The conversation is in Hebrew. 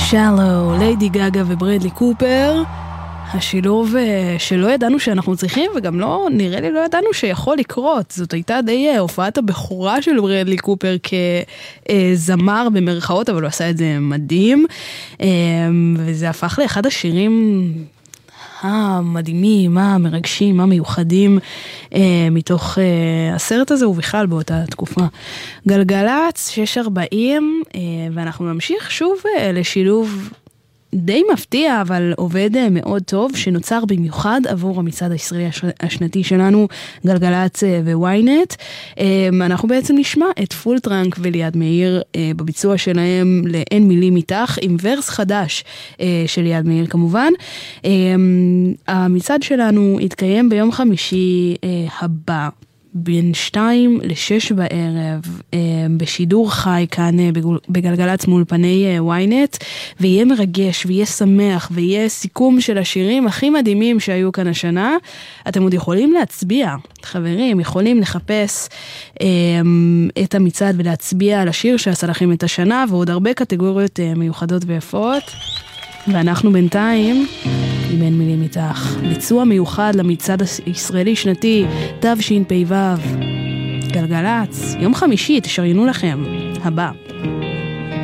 שלו, ליידי גגה וברדלי קופר, השילוב שלא ידענו שאנחנו צריכים, וגם לא, נראה לי לא ידענו שיכול לקרות. זאת הייתה די הופעת הבכורה של ברדלי קופר כזמר במרכאות, אבל הוא עשה את זה מדהים, וזה הפך לאחד השירים המדהימים, המרגשים, המיוחדים מתוך הסרט הזה, ובכלל באותה תקופה. גלגלץ 640, ואנחנו נמשיך שוב לשילוב די מפתיע, אבל עובד מאוד טוב, שנוצר במיוחד עבור המצעד הישראלי השנתי שלנו, גלגלץ וויינט. אנחנו בעצם נשמע את פול טראנק וליעד מאיר בביצוע שלהם לאין מילים איתך, עם ורס חדש של ליעד מאיר כמובן. המצעד שלנו יתקיים ביום חמישי הבא, בין 2 ל-6 בערב, בשידור חי כאן בגלגלץ מול פני וויינט, ויהיה מרגש ויהיה שמח ויהיה סיכום של השירים הכי מדהימים שהיו כאן השנה. אתם עוד יכולים להצביע, חברים, יכולים לחפש את המצעד ולהצביע על השיר שעשה לכם את השנה, ועוד הרבה קטגוריות מיוחדות ויפות. ואנחנו בינתיים עם אין מילים איתך, ביצוע מיוחד למצעד הישראלי שנתי תשפ"ו, גלגלץ, יום חמישי, תשריינו לכם, הבא.